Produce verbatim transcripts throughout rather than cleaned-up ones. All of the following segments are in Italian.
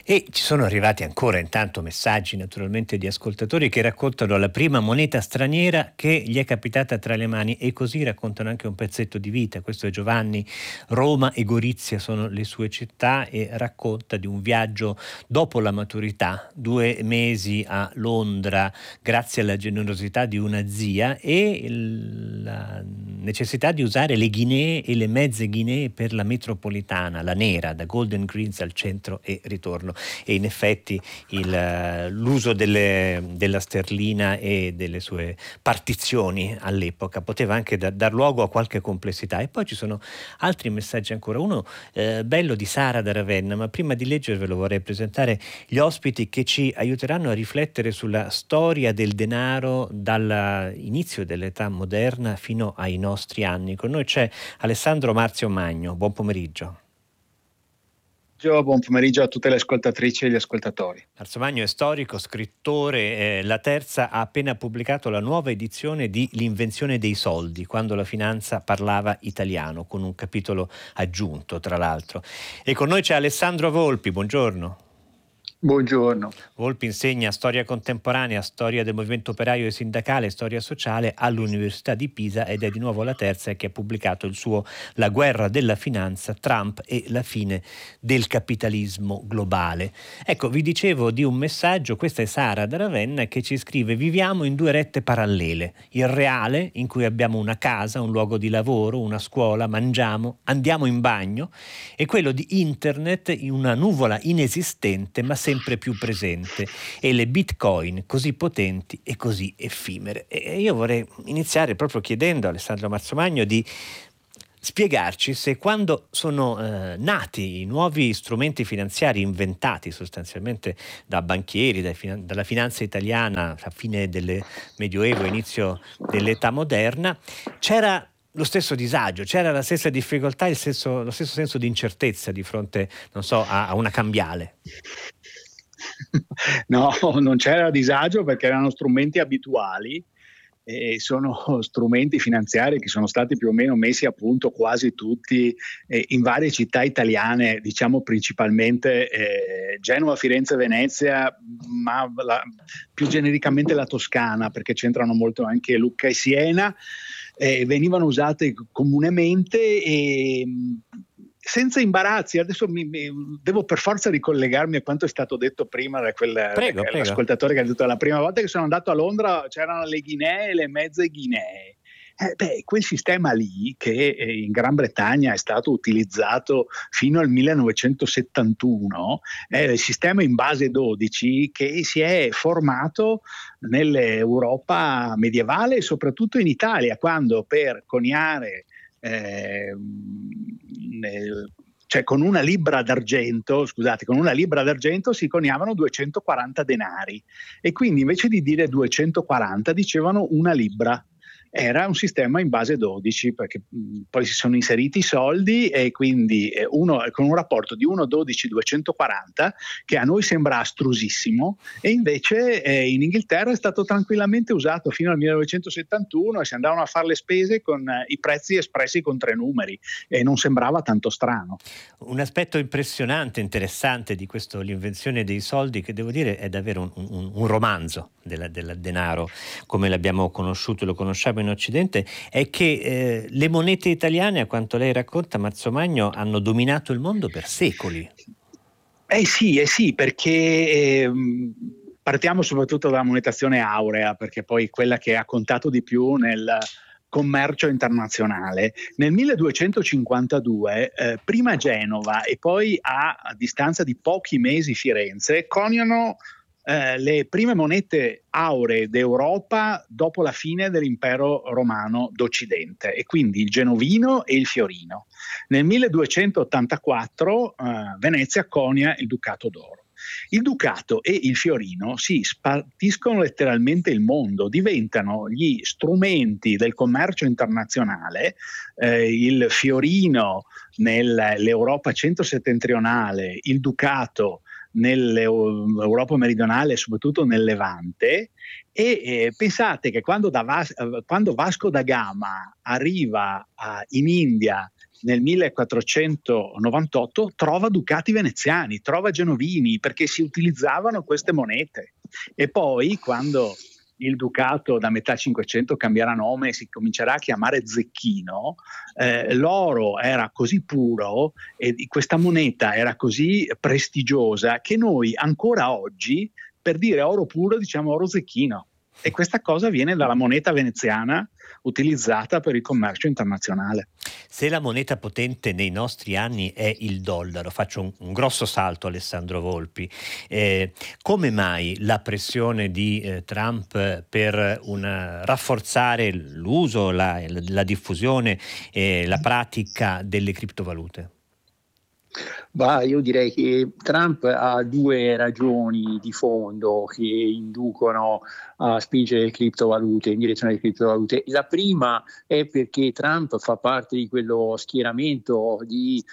E ci sono arrivati ancora intanto messaggi naturalmente di ascoltatori che raccontano la prima moneta straniera che gli è capitata tra le mani, e così raccontano anche un pezzetto di vita. Questo è Giovanni. Roma e Gorizia sono le sue città, e racconta di un viaggio dopo la maturità, due mesi a Londra grazie alla generosità di una zia e la necessità di usare le ghinee e le mezze ghinee per la metropolitana, la nera, da Golden Greens al centro e ritorno. E in effetti il, l'uso delle, della sterlina e delle sue partizioni all'epoca poteva anche da, dar luogo a qualche complessità. E poi ci sono altri messaggi ancora, uno eh, bello di Sara da Ravenna, ma prima di leggervelo vorrei presentare gli ospiti che ci aiuteranno a riflettere sulla storia del denaro dall'inizio dell'età moderna fino ai nostri anni. Con noi c'è Alessandro Marzio Magno, buon pomeriggio. Buon pomeriggio a tutte le ascoltatrici e gli ascoltatori. Marzio Magno è storico, scrittore. Eh, la Terza ha appena pubblicato la nuova edizione di L'invenzione dei soldi, quando la finanza parlava italiano, con un capitolo aggiunto, tra l'altro. E con noi c'è Alessandro Volpi, buongiorno. Buongiorno. Volpi insegna storia contemporanea, storia del movimento operaio e sindacale, storia sociale all'Università di Pisa, ed è di nuovo la Terza che ha pubblicato il suo La guerra della finanza, Trump e la fine del capitalismo globale. Ecco, vi dicevo di un messaggio, questa è Sara da Ravenna che ci scrive: viviamo in due rette parallele, il reale in cui abbiamo una casa, un luogo di lavoro, una scuola, mangiamo, andiamo in bagno, e quello di internet in una nuvola inesistente ma sempre sempre più presente, e le bitcoin così potenti e così effimere. E io vorrei iniziare proprio chiedendo a Alessandro Marzio Magno di spiegarci se quando sono eh, nati i nuovi strumenti finanziari inventati sostanzialmente da banchieri, dai finan- dalla finanza italiana a fine del Medioevo, inizio dell'età moderna, c'era lo stesso disagio, c'era la stessa difficoltà, il stesso, lo stesso senso di incertezza di fronte, non so, a, a una cambiale. No, non c'era disagio perché erano strumenti abituali e sono strumenti finanziari che sono stati più o meno messi a punto quasi tutti eh, in varie città italiane, diciamo principalmente eh, Genova, Firenze, Venezia, ma la, più genericamente la Toscana, perché c'entrano molto anche Lucca e Siena. Eh, venivano usate comunemente e senza imbarazzi. Adesso mi, mi, devo per forza ricollegarmi a quanto è stato detto prima da quel prego, l'ascoltatore prego. che ha detto la prima volta che sono andato a Londra c'erano le ghinee e le mezze ghinee. Eh, beh, quel sistema lì che in Gran Bretagna è stato utilizzato fino al millenovecentosettantuno è il sistema in base dodici che si è formato nell'Europa medievale e soprattutto in Italia, quando per coniare eh, nel, cioè con una libra d'argento, scusate, con una libra d'argento si coniavano duecentoquaranta denari, e quindi invece di dire duecentoquaranta dicevano una libra. Era un sistema in base dodici, perché mh, poi si sono inseriti i soldi, e quindi eh, uno con un rapporto di uno dodici duecentoquaranta, che a noi sembra astrusissimo, e invece eh, in Inghilterra è stato tranquillamente usato fino al millenovecentosettantuno, e si andavano a fare le spese con eh, i prezzi espressi con tre numeri, e non sembrava tanto strano. Un aspetto impressionante, interessante di questo L'invenzione dei soldi, che devo dire è davvero un, un, un romanzo del, del denaro come l'abbiamo conosciuto, lo conosciamo in Occidente, è che eh, le monete italiane, a quanto lei racconta, Marzio Magno, hanno dominato il mondo per secoli. Eh sì, eh sì, perché eh, partiamo soprattutto dalla monetazione aurea, perché poi quella che ha contato di più nel commercio internazionale. Nel milleduecentocinquantadue, eh, prima Genova e poi a, a distanza di pochi mesi Firenze, coniano Eh, le prime monete auree d'Europa dopo la fine dell'impero romano d'Occidente, e quindi il genovino e il fiorino. Nel milleduecentottantaquattro eh, Venezia conia il Ducato d'Oro. Il Ducato e il fiorino si spartiscono letteralmente il mondo, diventano gli strumenti del commercio internazionale. Eh, il fiorino nell'Europa centro-settentrionale, il Ducato nell'Europa meridionale e soprattutto nel Levante. E eh, pensate che quando, da Vas- quando Vasco da Gama arriva a, in India nel millequattrocentonovantotto trova ducati veneziani, trova genovini, perché si utilizzavano queste monete. E poi quando il ducato da metà Cinquecento cambierà nome e si comincerà a chiamare zecchino, eh, l'oro era così puro e questa moneta era così prestigiosa che noi ancora oggi, per dire oro puro, diciamo oro zecchino. E questa cosa viene dalla moneta veneziana utilizzata per il commercio internazionale. Se la moneta potente nei nostri anni è il dollaro, faccio un, un grosso salto, Alessandro Volpi, eh, come mai la pressione di eh, Trump per una, rafforzare l'uso, la, la diffusione e la pratica delle criptovalute? Bah, io direi che Trump ha due ragioni di fondo che inducono a spingere le criptovalute, in direzione delle criptovalute. La prima è perché Trump fa parte di quello schieramento di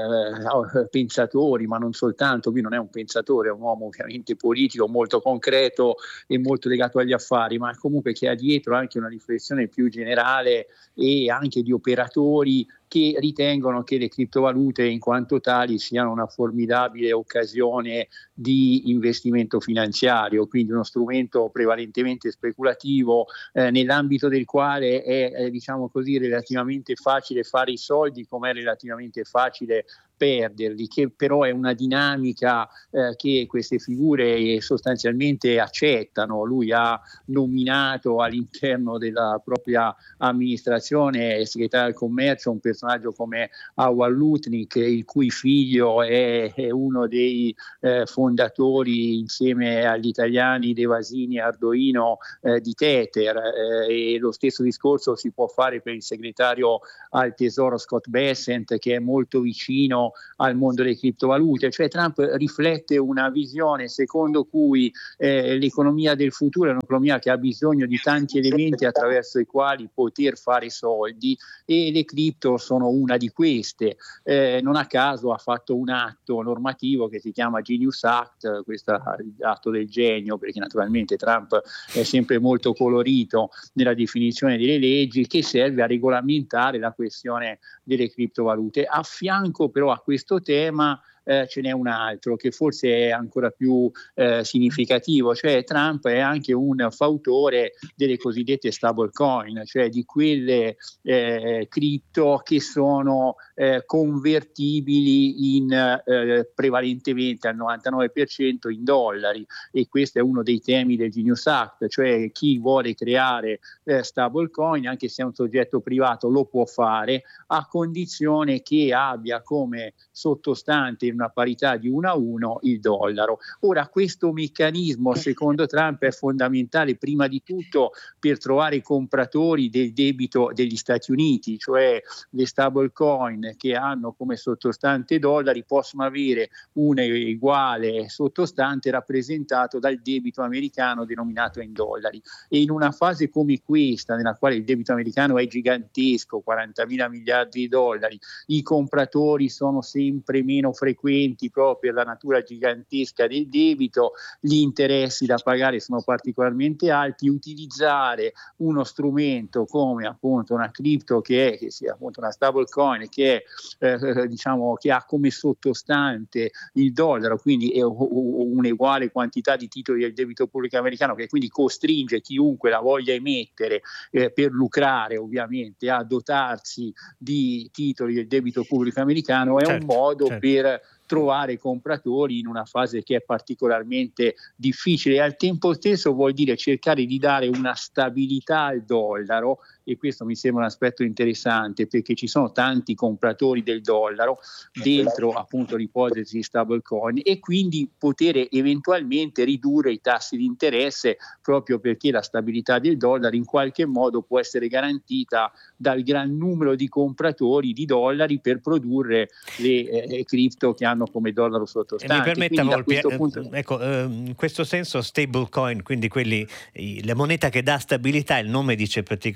eh, pensatori, ma non soltanto, lui non è un pensatore, è un uomo ovviamente politico, molto concreto e molto legato agli affari, ma comunque che ha dietro anche una riflessione più generale e anche di operatori che ritengono che le criptovalute in quanto tali siano una formidabile occasione di investimento finanziario, quindi uno strumento prevalentemente speculativo eh, nell'ambito del quale è eh, diciamo così relativamente facile fare i soldi, come è relativamente facile perderli, che però è una dinamica eh, che queste figure sostanzialmente accettano. Lui ha nominato all'interno della propria amministrazione segretario del commercio un personaggio come Howard Lutnick, il cui figlio è, è uno dei eh, fondatori insieme agli italiani De Vasini e Ardoino eh, di Tether, eh, e lo stesso discorso si può fare per il segretario al tesoro Scott Bessent, che è molto vicino al mondo delle criptovalute. Cioè Trump riflette una visione secondo cui eh, l'economia del futuro è un'economia che ha bisogno di tanti elementi attraverso i quali poter fare soldi, e le cripto sono una di queste. Eh, non a caso ha fatto un atto normativo che si chiama Genius Act, questo atto del genio, perché naturalmente Trump è sempre molto colorito nella definizione delle leggi, che serve a regolamentare la questione delle criptovalute. A fianco però a questo tema eh, ce n'è un altro che forse è ancora più eh, significativo, cioè Trump è anche un fautore delle cosiddette stablecoin, cioè di quelle eh, cripto che sono eh, convertibili in eh, prevalentemente al novantanove per cento in dollari, e questo è uno dei temi del Genius Act, cioè chi vuole creare eh, stablecoin, anche se è un soggetto privato, lo può fare a condizione che abbia come sottostante in una parità di uno a uno il dollaro. Ora, questo meccanismo secondo Trump è fondamentale prima di tutto per trovare compratori del debito degli Stati Uniti, cioè le stablecoin che hanno come sottostante dollari possono avere un uguale sottostante rappresentato dal debito americano denominato in dollari, e in una fase come questa, nella quale il debito americano è gigantesco, quarantamila miliardi di dollari, i compratori sono sempre meno frequenti proprio per la natura gigantesca del debito, gli interessi da pagare sono particolarmente alti, utilizzare uno strumento come appunto una cripto che è, che sia appunto una stablecoin che è eh, diciamo che ha come sottostante il dollaro, quindi è un'uguale quantità di titoli del debito pubblico americano, che quindi costringe chiunque la voglia emettere eh, per lucrare ovviamente a dotarsi di titoli del debito pubblico americano, è certo, un modo certo. per trovare compratori in una fase che è particolarmente difficile, e al tempo stesso vuol dire cercare di dare una stabilità al dollaro, e questo mi sembra un aspetto interessante perché ci sono tanti compratori del dollaro dentro appunto l'ipotesi stablecoin, e quindi poter eventualmente ridurre i tassi di interesse, proprio perché la stabilità del dollaro in qualche modo può essere garantita dal gran numero di compratori di dollari per produrre le eh, cripto che hanno come dollaro sottostante. E mi permetta, Volpi, punto... ecco, eh, in questo senso stablecoin, quindi quelli, la moneta che dà stabilità, il nome dice praticamente tutto,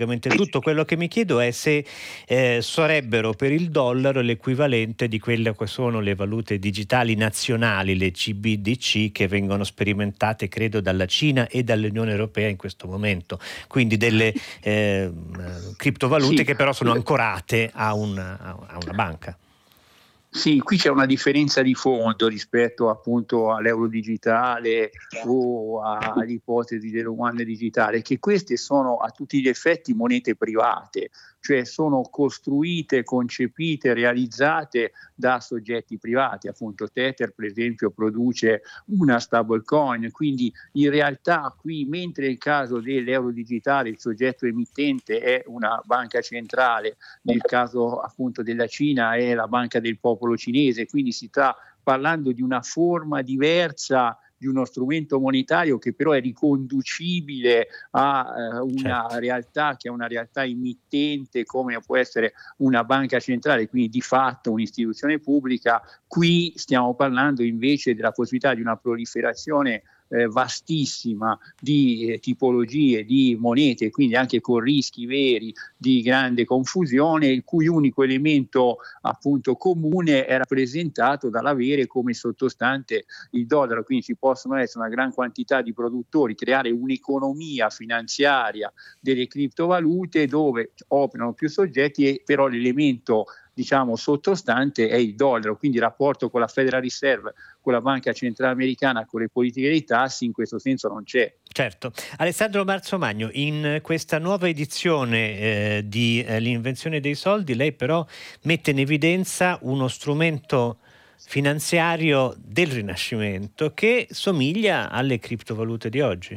Soprattutto quello che mi chiedo è se eh, sarebbero per il dollaro l'equivalente di quelle che sono le valute digitali nazionali, le C B D C, che vengono sperimentate credo dalla Cina e dall'Unione Europea in questo momento, quindi delle eh, criptovalute sì, che però sono ancorate a una, a una banca. Sì, qui c'è una differenza di fondo rispetto appunto all'euro digitale o all'ipotesi del yuan digitale, che queste sono a tutti gli effetti monete private, cioè sono costruite, concepite, realizzate da soggetti privati. Appunto Tether per esempio produce una stablecoin, quindi in realtà qui, mentre nel caso dell'euro digitale il soggetto emittente è una banca centrale, nel caso appunto della Cina è la banca del popolo cinese, quindi si sta parlando di una forma diversa di uno strumento monetario che però è riconducibile a eh, una certo. realtà che è una realtà emittente come può essere una banca centrale, quindi di fatto un'istituzione pubblica. Qui stiamo parlando invece della possibilità di una proliferazione Eh, vastissima di eh, tipologie di monete, quindi anche con rischi veri di grande confusione, il cui unico elemento appunto comune è rappresentato dall'avere come sottostante il dollaro. Quindi ci possono essere una gran quantità di produttori, creare un'economia finanziaria delle criptovalute dove operano più soggetti, e però l'elemento diciamo sottostante è il dollaro, quindi il rapporto con la Federal Reserve, con la Banca Centrale Americana, con le politiche dei tassi in questo senso non c'è. Certo. Alessandro Marzomagno, in questa nuova edizione eh, di eh, L'invenzione dei soldi, lei però mette in evidenza uno strumento finanziario del Rinascimento che somiglia alle criptovalute di oggi.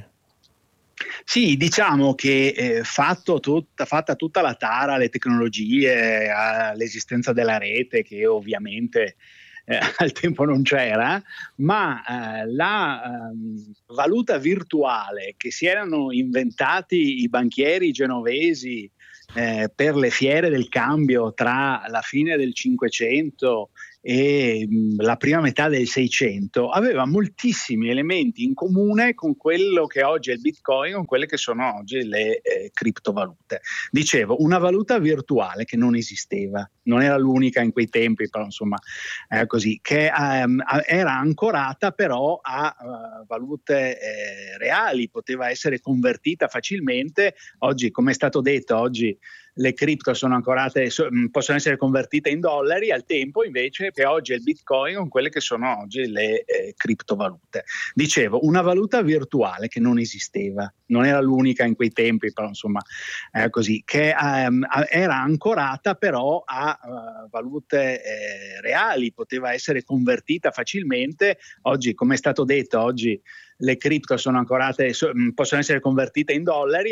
Sì, diciamo che eh, fatto tutta, fatta tutta la tara alle tecnologie, all'esistenza della rete, che ovviamente eh, al tempo non c'era, ma eh, la eh, valuta virtuale che si erano inventati i banchieri genovesi eh, per le fiere del cambio tra la fine del Cinquecento e mh, la prima metà del Seicento, aveva moltissimi elementi in comune con quello che oggi è il Bitcoin, con quelle che sono oggi le eh, criptovalute. Dicevo, una valuta virtuale che non esisteva, non era l'unica in quei tempi, però insomma eh, così, che um, era ancorata però a uh, valute eh, reali, poteva essere convertita facilmente. Oggi, come è stato detto, oggi le cripto sono ancorate, so, possono essere convertite in dollari, al tempo invece che oggi è il Bitcoin con quelle che sono oggi le eh, criptovalute. Dicevo, una valuta virtuale che non esisteva, non era l'unica in quei tempi, però insomma eh, così, che um, era ancorata però a uh, valute eh, reali, poteva essere convertita facilmente. Oggi, come è stato detto, oggi le cripto sono ancorate, so, possono essere convertite in dollari.